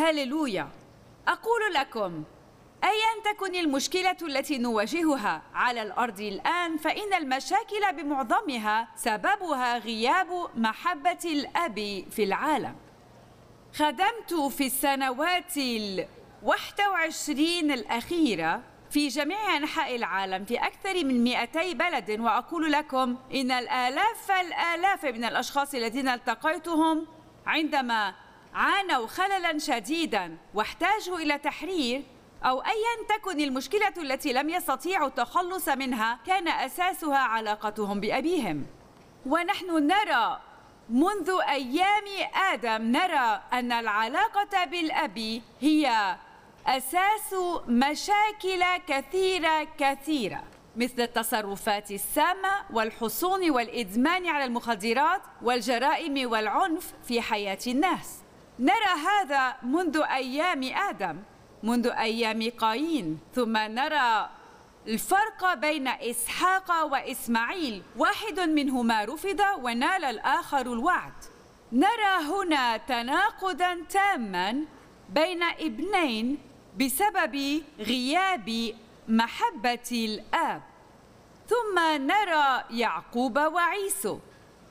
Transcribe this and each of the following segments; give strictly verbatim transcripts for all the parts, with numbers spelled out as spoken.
هاليلويا. أقول لكم، أيا تكن المشكلة التي نواجهها على الأرض الآن، فإن المشاكل بمعظمها سببها غياب محبة الأب في العالم. خدمت في السنوات الواحد وعشرين الأخيرة في جميع أنحاء العالم في أكثر من مئتي بلد، وأقول لكم إن الآلاف الآلاف من الأشخاص الذين التقيتهم عندما عانوا خللاً شديداً واحتاجوا إلى تحرير أو أياً تكن المشكلة التي لم يستطيعوا التخلص منها، كان أساسها علاقتهم بأبيهم. ونحن نرى منذ أيام آدم نرى أن العلاقة بالأب هي أساس مشاكل كثيرة كثيرة، مثل التصرفات السامة والحصون والإدمان على المخدرات والجرائم والعنف في حياة الناس. نرى هذا منذ أيام آدم، منذ أيام قايين، ثم نرى الفرق بين إسحاق وإسماعيل، واحد منهما رفض ونال الآخر الوعد. نرى هنا تناقضاً تاماً بين ابنين بسبب غياب محبة الآب. ثم نرى يعقوب وعيسو.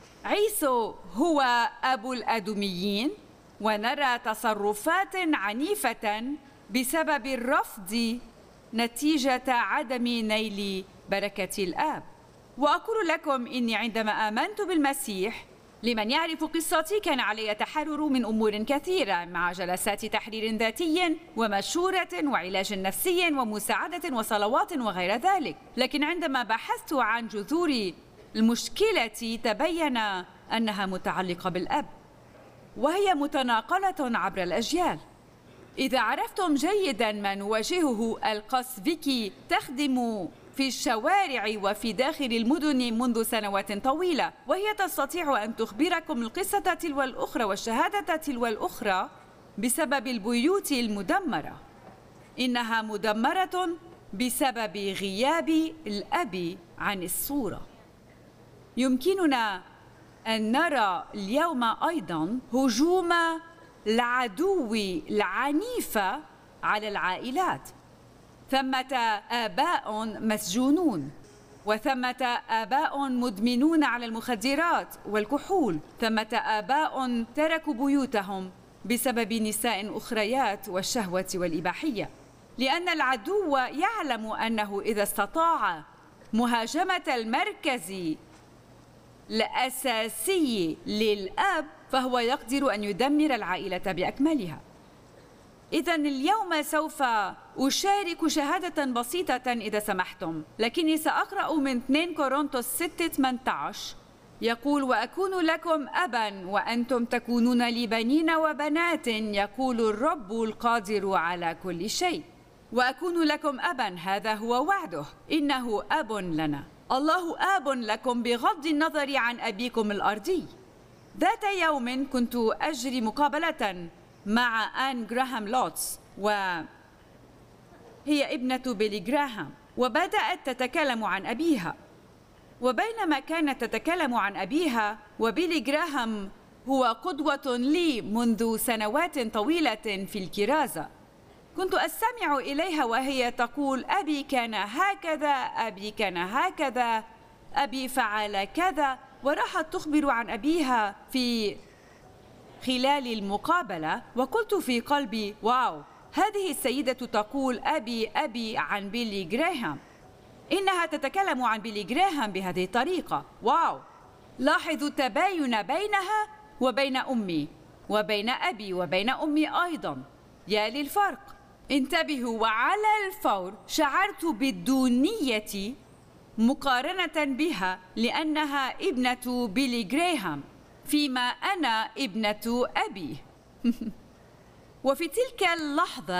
عيسو هو أبو الأدوميين، ونرى تصرفات عنيفة بسبب الرفض نتيجة عدم نيل بركة الآب. وأقول لكم إني عندما آمنت بالمسيح، لمن يعرف قصتي، كان علي تحرر من أمور كثيرة، مع جلسات تحرير ذاتي ومشورة وعلاج نفسي ومساعدة وصلوات وغير ذلك. لكن عندما بحثت عن جذور المشكلة تبين أنها متعلقة بالأب، وهي متناقلة عبر الأجيال. إذا عرفتم جيداً ما نواجهه، القصفيكي تخدم في الشوارع وفي داخل المدن منذ سنوات طويلة، وهي تستطيع أن تخبركم القصة تلو الأخرى والشهادة تلو الأخرى بسبب البيوت المدمرة. إنها مدمرة بسبب غياب الأب عن الصورة. يمكننا أن نرى اليوم أيضاً هجوم العدو العنيف على العائلات. ثمة آباء مسجونون، وثمة آباء مدمنون على المخدرات والكحول، ثمة آباء تركوا بيوتهم بسبب نساء أخريات والشهوة والإباحية، لأن العدو يعلم أنه إذا استطاع مهاجمة المركز الأساسي للأب فهو يقدر أن يدمر العائلة بأكملها. إذن اليوم سوف أشارك شهادة بسيطة إذا سمحتم، لكني سأقرأ من اثنين كورنثوس ستة ثمانية عشر. يقول: وأكون لكم أبا وأنتم تكونون لي بنين وبنات، يقول الرب القادر على كل شيء. وأكون لكم أبا، هذا هو وعده، إنه أب لنا. الله آب لكم بغض النظر عن أبيكم الأرضي. ذات يوم كنت أجري مقابلة مع آن جراهام لوتس، وهي ابنة بيلي جراهام، وبدأت تتكلم عن أبيها. وبينما كانت تتكلم عن أبيها، وبيلي جراهام هو قدوة لي منذ سنوات طويلة في الكرازة، كنت أستمع إليها وهي تقول: أبي كان هكذا، أبي كان هكذا، أبي فعل كذا، وراحت تخبر عن أبيها في خلال المقابلة. وقلت في قلبي: واو، هذه السيدة تقول أبي أبي عن بيلي جراهام، إنها تتكلم عن بيلي جراهام بهذه الطريقة. واو، لاحظوا التباين بينها وبين أمي، وبين أبي وبين أمي أيضا. يا للفرق، انتبهوا. وعلى الفور شعرت بالدونية مقارنة بها، لأنها ابنة بيلي جراهام فيما أنا ابنة أبي. وفي تلك اللحظة